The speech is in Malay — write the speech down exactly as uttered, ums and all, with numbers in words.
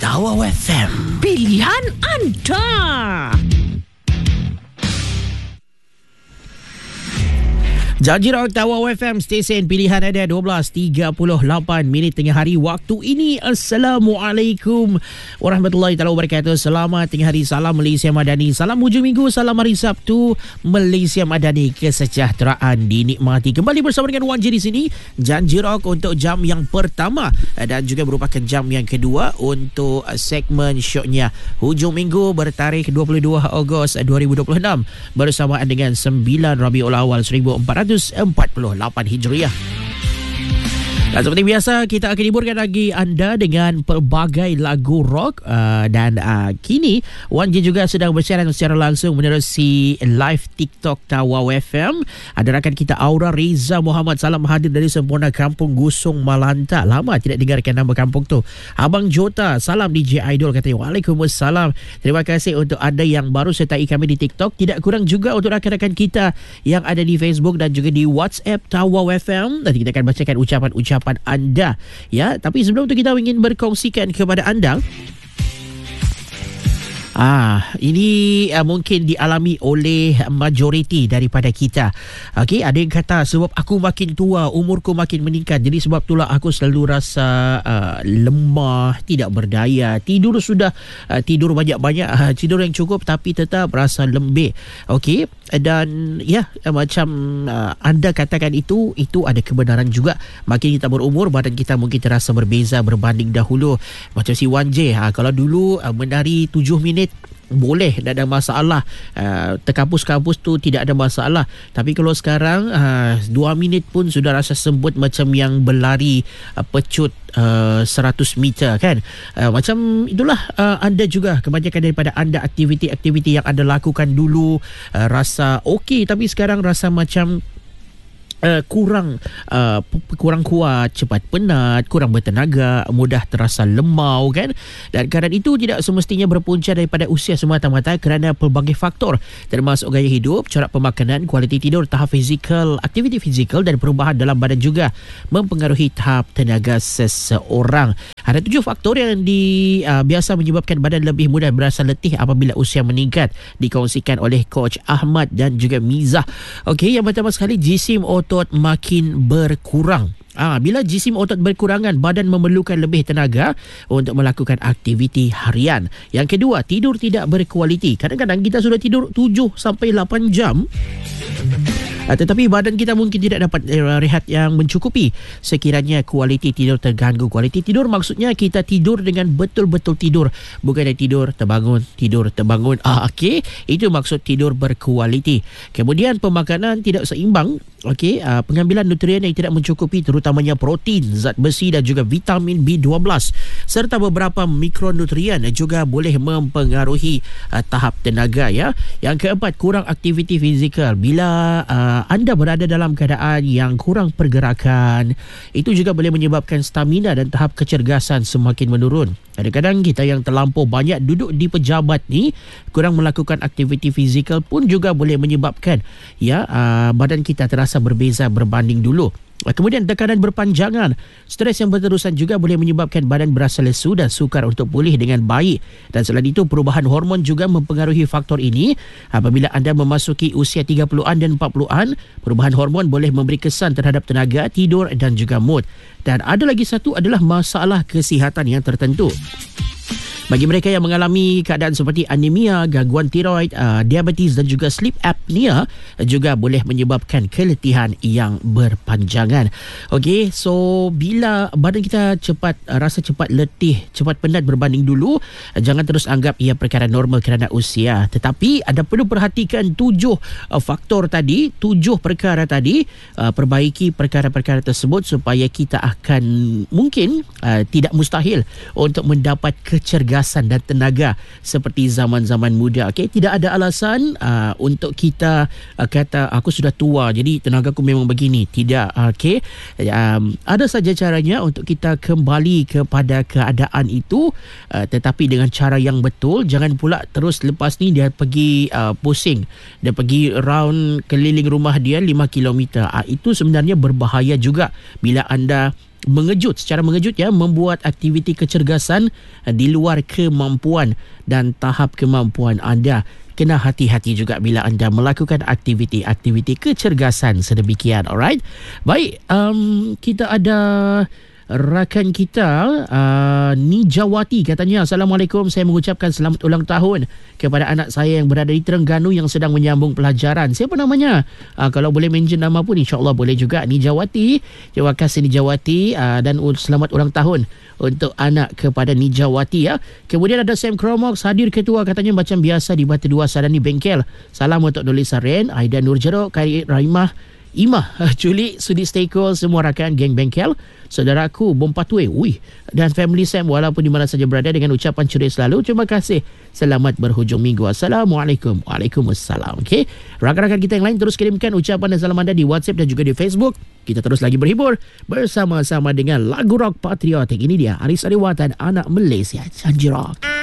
Tawau F M, pilihan anda. Janji Rock Tawau F M, stesen pilihan anda. Dua belas tiga puluh lapan minit tengah hari waktu ini. Assalamualaikum warahmatullahi taala wabarakatuh. Selamat tengah hari, salam Malaysia Madani, salam hujung minggu, salam hari Sabtu Malaysia Madani, kesejahteraan dinikmati. Kembali bersama dengan Wan J di sini. Janji Rock untuk jam yang pertama dan juga merupakan jam yang kedua untuk segmen syoknya hujung minggu bertarikh dua puluh dua Ogos dua ribu dua puluh enam bersamaan dengan sembilan Rabiul Awal seribu empat ratus empat puluh lapan Hijriah. Dan seperti biasa, kita akan hiburkan lagi anda dengan pelbagai lagu rock uh, dan uh, kini Wan J juga sedang bersiaran secara langsung menerusi live TikTok Tawau F M. Ada rakan kita Aura Reza Muhammad, salam hadir dari sempurna Kampung Gusung Malanta. Lama tidak dengarkan nama kampung tu. Abang Jota, salam D J Idol, katanya. Waalaikumsalam. Terima kasih untuk anda yang baru sertai kami di TikTok. Tidak kurang juga untuk rakan-rakan kita yang ada di Facebook dan juga di WhatsApp Tawau F M. Nanti kita akan bacakan ucapan-ucapan anda, ya. Tapi sebelum itu kita ingin berkongsikan kepada anda, Ah, ini uh, mungkin dialami oleh majoriti daripada kita. Okey, ada yang kata sebab aku makin tua, umurku makin meningkat, jadi sebab itulah aku selalu rasa uh, lemah, tidak berdaya. Tidur sudah uh, tidur banyak-banyak, uh, tidur yang cukup tapi tetap rasa lembek. Okey, dan ya uh, macam uh, anda katakan itu, itu ada kebenaran juga. Makin kita berumur, badan kita mungkin terasa berbeza berbanding dahulu. Macam si Wan J, ha, kalau dulu uh, menari tujuh minit boleh, tak ada masalah, uh, terkampus-kampus tu tidak ada masalah. Tapi kalau sekarang uh, dua minit pun sudah rasa sembut macam yang berlari uh, pecut uh, seratus meter kan. Uh, macam itulah uh, anda juga, kebanyakan daripada anda aktiviti-aktiviti yang anda lakukan dulu uh, rasa okey, tapi sekarang rasa macam Uh, kurang uh, kurang kuat, cepat penat, kurang bertenaga, mudah terasa lemau kan. Dan keadaan itu tidak semestinya berpunca daripada usia semata-mata, kerana pelbagai faktor termasuk gaya hidup, corak pemakanan, kualiti tidur, tahap fizikal, aktiviti fizikal dan perubahan dalam badan juga mempengaruhi tahap tenaga seseorang. Ada tujuh faktor yang di, uh, biasa menyebabkan badan lebih mudah berasa letih apabila usia meningkat, dikongsikan oleh Coach Ahmad dan juga Mizah. Okey, yang pertama sekali, jisim otot makin berkurang. Ah, bila jisim otot berkurangan, badan memerlukan lebih tenaga untuk melakukan aktiviti harian. Yang kedua, tidur tidak berkualiti. Kadang-kadang kita sudah tidur tujuh sampai lapan jam, Uh, tetapi badan kita mungkin tidak dapat uh, rehat yang mencukupi. Sekiranya kualiti tidur terganggu. Kualiti tidur maksudnya kita tidur dengan betul-betul tidur, bukan tidur terbangun, tidur terbangun. Ah, okey, itu maksud tidur berkualiti. Kemudian pemakanan tidak seimbang. Okey, uh, pengambilan nutrien yang tidak mencukupi, terutamanya protein, zat besi dan juga vitamin B dua belas serta beberapa mikronutrien juga boleh mempengaruhi uh, tahap tenaga, ya. Yang keempat, kurang aktiviti fizikal. Bila uh, anda berada dalam keadaan yang kurang pergerakan, itu juga boleh menyebabkan stamina dan tahap kecergasan semakin menurun. Kadang-kadang kita yang terlampau banyak duduk di pejabat ni, kurang melakukan aktiviti fizikal pun juga boleh menyebabkan ya uh, badan kita terasa berbeza berbanding dulu. Kemudian tekanan berpanjangan, stres yang berterusan juga boleh menyebabkan badan berasa lesu dan sukar untuk pulih dengan baik. Dan selain itu, perubahan hormon juga mempengaruhi faktor ini. Apabila anda memasuki usia tiga puluhan dan empat puluhan, perubahan hormon boleh memberi kesan terhadap tenaga, tidur dan juga mood. Dan ada lagi satu adalah masalah kesihatan yang tertentu. Bagi mereka yang mengalami keadaan seperti anemia, gangguan tiroid, uh, diabetes dan juga sleep apnea juga boleh menyebabkan keletihan yang berpanjangan. Okey, so bila badan kita cepat uh, rasa cepat letih, cepat penat berbanding dulu, uh, jangan terus anggap ia perkara normal kerana usia. Tetapi ada perlu perhatikan tujuh uh, faktor tadi, tujuh perkara tadi, uh, perbaiki perkara-perkara tersebut supaya kita akan mungkin uh, tidak mustahil untuk mendapat kecergasan dan tenaga seperti zaman-zaman muda. Okey, tidak ada alasan uh, untuk kita uh, kata aku sudah tua jadi tenagaku memang begini. Tidak. Okey, um, ada saja caranya untuk kita kembali kepada keadaan itu, uh, tetapi dengan cara yang betul. Jangan pula terus lepas ni dia pergi uh, pusing, dia pergi round keliling rumah dia lima kilometer. Uh, itu sebenarnya berbahaya juga bila anda mengejut, secara mengejut ya, membuat aktiviti kecergasan uh, di luar kemampuan dan tahap kemampuan anda. Kena hati-hati juga bila anda melakukan aktiviti-aktiviti kecergasan sedemikian. Alright. Baik, um, kita ada rakan kita uh, Nijawati katanya, Assalamualaikum, saya mengucapkan selamat ulang tahun kepada anak saya yang berada di Terengganu yang sedang menyambung pelajaran. Siapa namanya? Uh, kalau boleh mention nama pun insya-Allah boleh juga. Nijawati, terima kasih Nijawati, uh, dan selamat ulang tahun untuk anak kepada Nijawati ya. Kemudian ada Sam Cromox, hadir ketua katanya macam biasa di Batu Dua Sadani Bengkel. Salam untuk Doli Saren, Aida Nurjerok, Khairi Rahimah, Imah, Julie, Sudi Steko, semua rakan geng bengkel, saudaraku Bom Patue, ui, dan family Sam walaupun di mana saja berada, dengan ucapan ceria selalu. Terima kasih. Selamat berhujung minggu. Assalamualaikum. Waalaikumsalam. Okey, rakan-rakan kita yang lain terus kirimkan ucapan dan salam anda di WhatsApp dan juga di Facebook. Kita terus lagi berhibur bersama-sama dengan lagu rock patriotik. Ini dia Aris Ariwatan, Anak Malaysia, Janji Rock.